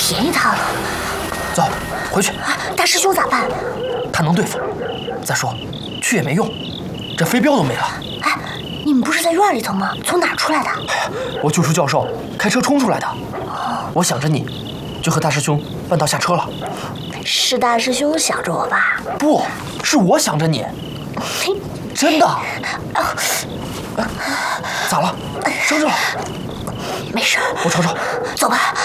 便宜他了。 走，回去。 大师兄咋办？ 他能对付。再说，去也没用，这飞镖都没了。 哎，你们不是在院里头吗？从哪儿出来的？ 哎呀，我救出教授，开车冲出来的。我想着你，就和大师兄半道下车了。 是大师兄想着我吧？ 不是我想着你，真的。咋了？伤着了？ 没事， 我瞅瞅。 走吧。